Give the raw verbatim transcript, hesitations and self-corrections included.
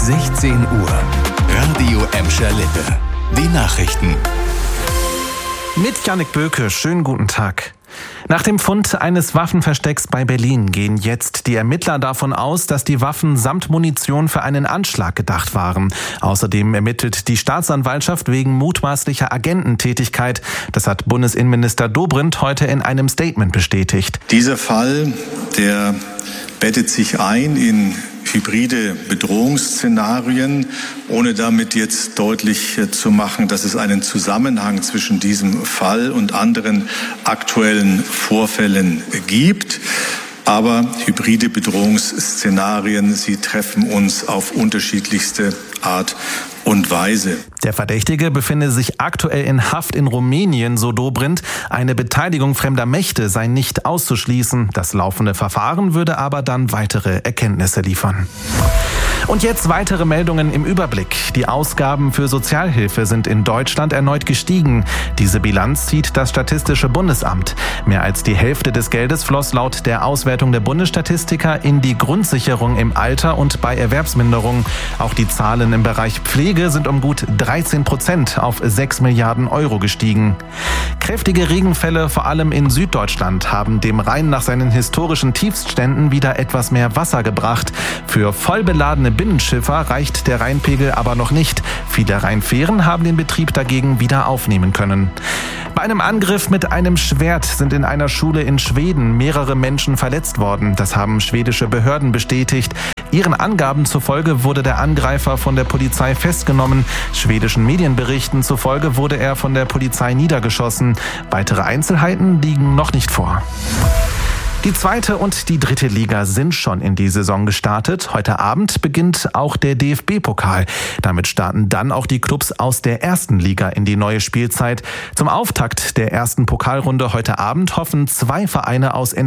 sechzehn Uhr. Radio Emscher Lippe. Die Nachrichten. Mit Jannik Böke, schönen guten Tag. Nach dem Fund eines Waffenverstecks bei Berlin gehen jetzt die Ermittler davon aus, dass die Waffen samt Munition für einen Anschlag gedacht waren. Außerdem ermittelt die Staatsanwaltschaft wegen mutmaßlicher Agententätigkeit. Das hat Bundesinnenminister Dobrindt heute in einem Statement bestätigt. Dieser Fall, der bettet sich ein in hybride Bedrohungsszenarien, ohne damit jetzt deutlich zu machen, dass es einen Zusammenhang zwischen diesem Fall und anderen aktuellen Vorfällen gibt. Aber hybride Bedrohungsszenarien, sie treffen uns auf unterschiedlichste Art und Weise. Der Verdächtige befinde sich aktuell in Haft in Rumänien, so Dobrindt. Eine Beteiligung fremder Mächte sei nicht auszuschließen. Das laufende Verfahren würde aber dann weitere Erkenntnisse liefern. Und jetzt weitere Meldungen im Überblick. Die Ausgaben für Sozialhilfe sind in Deutschland erneut gestiegen. Diese Bilanz zieht das Statistische Bundesamt. Mehr als die Hälfte des Geldes floss laut der Auswertung der Bundesstatistiker in die Grundsicherung im Alter und bei Erwerbsminderung. Auch die Zahlen im Bereich Pflege sind um gut dreizehn Prozent auf sechs Milliarden Euro gestiegen. Kräftige Regenfälle, vor allem in Süddeutschland, haben dem Rhein nach seinen historischen Tiefstständen wieder etwas mehr Wasser gebracht. Für vollbeladene Binnenschiffer reicht der Rheinpegel aber noch nicht. Viele Rheinfähren haben den Betrieb dagegen wieder aufnehmen können. Bei einem Angriff mit einem Schwert sind in einer Schule in Schweden mehrere Menschen verletzt worden. Das haben schwedische Behörden bestätigt. Ihren Angaben zufolge wurde der Angreifer von der Polizei festgenommen. Schwedischen Medienberichten zufolge wurde er von der Polizei niedergeschossen. Weitere Einzelheiten liegen noch nicht vor. Die zweite und die dritte Liga sind schon in die Saison gestartet. Heute Abend beginnt auch der D F B-Pokal. Damit starten dann auch die Clubs aus der ersten Liga in die neue Spielzeit. Zum Auftakt der ersten Pokalrunde heute Abend hoffen zwei Vereine aus N